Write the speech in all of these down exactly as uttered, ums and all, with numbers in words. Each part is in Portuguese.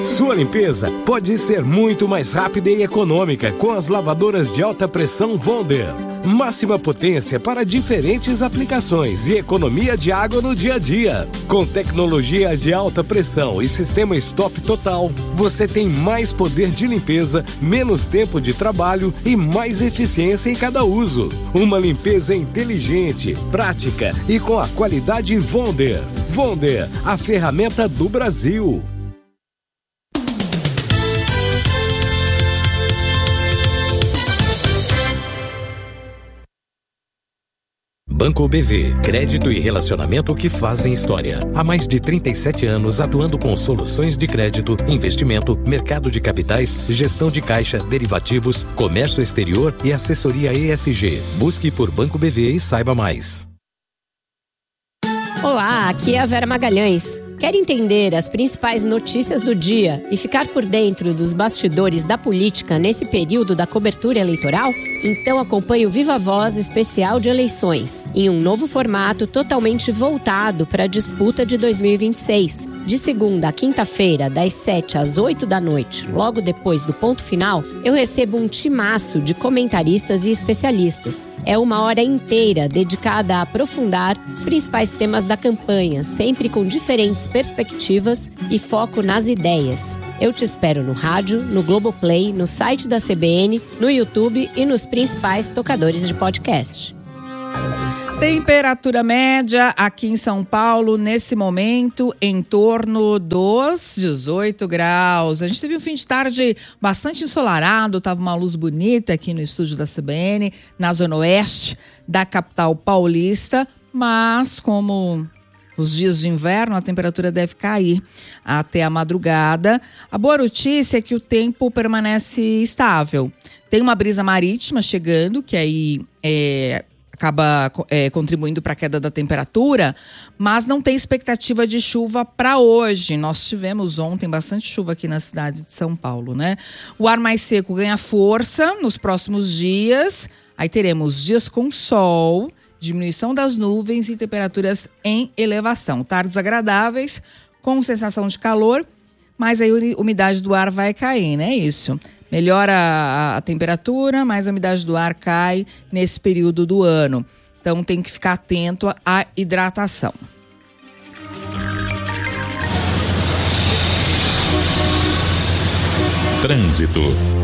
Sua limpeza pode ser muito mais rápida e econômica com as lavadoras de alta pressão Wonder. Máxima potência para diferentes aplicações e economia de água no dia a dia. Com tecnologia de alta pressão e sistema stop total, você tem mais poder de limpeza, menos tempo de trabalho e mais eficiência em cada uso. Uma limpeza inteligente, prática e com a qualidade Wonder. Wonder, a ferramenta do Brasil. Banco B V, crédito e relacionamento que fazem história. Há mais de trinta e sete anos atuando com soluções de crédito, investimento, mercado de capitais, gestão de caixa, derivativos, comércio exterior e assessoria E S G. Busque por Banco B V e saiba mais. Olá, aqui é a Vera Magalhães. Quer entender as principais notícias do dia e ficar por dentro dos bastidores da política nesse período da cobertura eleitoral? Então acompanhe o Viva Voz especial de eleições, em um novo formato totalmente voltado para a disputa de dois mil e vinte e seis. De segunda a quinta-feira, das sete às oito da noite, logo depois do ponto final, eu recebo um timaço de comentaristas e especialistas. É uma hora inteira dedicada a aprofundar os principais temas da campanha, sempre com diferentes perspectivas e foco nas ideias. Eu te espero no rádio, no Globoplay, no site da C B N, no YouTube e nos principais tocadores de podcast. Temperatura média aqui em São Paulo, nesse momento, em torno dos dezoito graus. A gente teve um fim de tarde bastante ensolarado, estava uma luz bonita aqui no estúdio da C B N, na zona oeste da capital paulista, mas como os dias de inverno, a temperatura deve cair até a madrugada. A boa notícia é que o tempo permanece estável. Tem uma brisa marítima chegando, que aí é, acaba é, contribuindo para a queda da temperatura, mas não tem expectativa de chuva para hoje. Nós tivemos ontem bastante chuva aqui na cidade de São Paulo, né? O ar mais seco ganha força nos próximos dias. Aí teremos dias com sol, diminuição das nuvens e temperaturas em elevação. Tardes agradáveis, com sensação de calor, mas aí a umidade do ar vai cair, né? Isso. Melhora a, a temperatura, mas a umidade do ar cai nesse período do ano. Então tem que ficar atento à hidratação. Trânsito.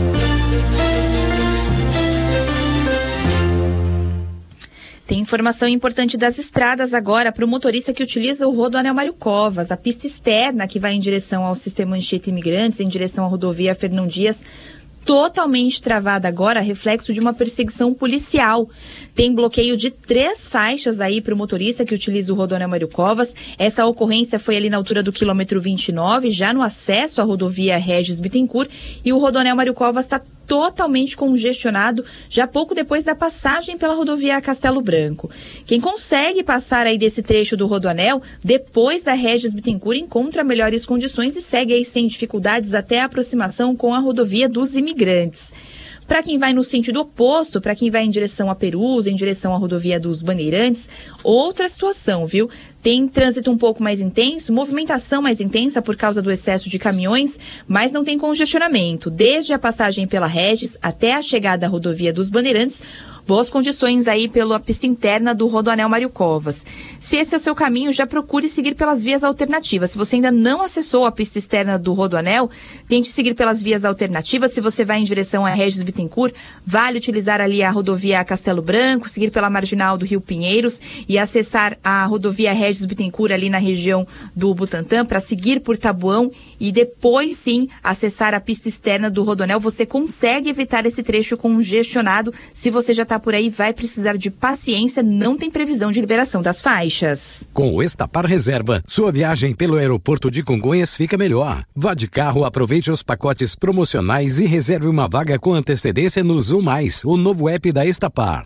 Tem informação importante das estradas agora para o motorista que utiliza o Rodoanel Mário Covas. A pista externa que vai em direção ao sistema Anchieta Imigrantes, em direção à rodovia Fernão Dias, totalmente travada agora, reflexo de uma perseguição policial. Tem bloqueio de três faixas aí para o motorista que utiliza o Rodoanel Mário Covas. Essa ocorrência foi ali na altura do quilômetro vinte e nove, já no acesso à rodovia Regis Bittencourt, e o Rodoanel Mário Covas está totalmente congestionado, já pouco depois da passagem pela rodovia Castelo Branco. Quem consegue passar aí desse trecho do Rodoanel, depois da Regis Bittencourt, encontra melhores condições e segue aí sem dificuldades até a aproximação com a rodovia dos Imigrantes. Para quem vai no sentido oposto, para quem vai em direção a Perus, em direção à rodovia dos Bandeirantes, outra situação, viu? Tem trânsito um pouco mais intenso, movimentação mais intensa por causa do excesso de caminhões, mas não tem congestionamento. Desde a passagem pela Regis até a chegada à rodovia dos Bandeirantes, boas condições aí pela pista interna do Rodoanel Mário Covas. Se esse é o seu caminho, já procure seguir pelas vias alternativas. Se você ainda não acessou a pista externa do Rodoanel, tente seguir pelas vias alternativas. Se você vai em direção a Regis Bittencourt, vale utilizar ali a rodovia Castelo Branco, seguir pela marginal do Rio Pinheiros e acessar a rodovia Regis Bittencourt ali na região do Butantã para seguir por Taboão e depois sim acessar a pista externa do Rodoanel. Você consegue evitar esse trecho congestionado. Se você já está por aí, vai precisar de paciência, não tem previsão de liberação das faixas. Com o Estapar Reserva, sua viagem pelo aeroporto de Congonhas fica melhor. Vá de carro, aproveite os pacotes promocionais e reserve uma vaga com antecedência no Zoom Mais, o novo app da Estapar.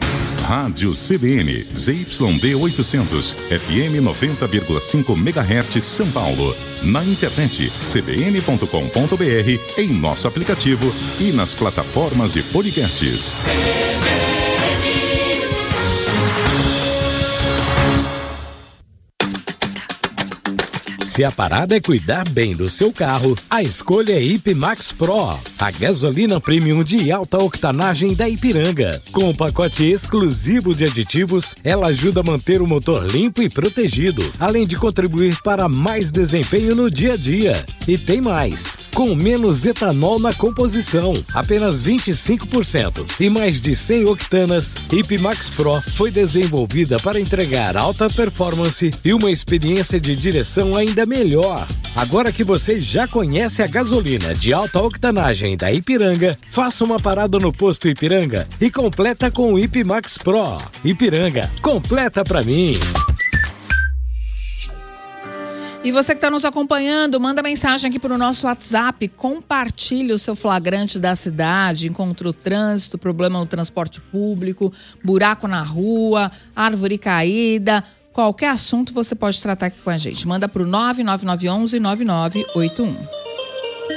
Rádio C B N, Z Y D oitocentos, F M noventa vírgula cinco megahertz, São Paulo. Na internet, c b n ponto com ponto b r, em nosso aplicativo e nas plataformas de podcasts. Se a parada é cuidar bem do seu carro, a escolha é Ipmax Pro, a gasolina premium de alta octanagem da Ipiranga. Com um pacote exclusivo de aditivos, ela ajuda a manter o motor limpo e protegido, além de contribuir para mais desempenho no dia a dia. E tem mais, com menos etanol na composição, apenas vinte e cinco por cento, e mais de cem octanas, Ipmax Pro foi desenvolvida para entregar alta performance e uma experiência de direção ainda melhor. Agora que você já conhece a gasolina de alta octanagem da Ipiranga, faça uma parada no posto Ipiranga e completa com o Ipmax Pro. Ipiranga, completa pra mim. E você que está nos acompanhando, manda mensagem aqui para o nosso WhatsApp, compartilhe o seu flagrante da cidade, encontrou trânsito, problema no transporte público, buraco na rua, árvore caída, qualquer assunto você pode tratar aqui com a gente. Manda para o nove nove nove um um nove nove oito um.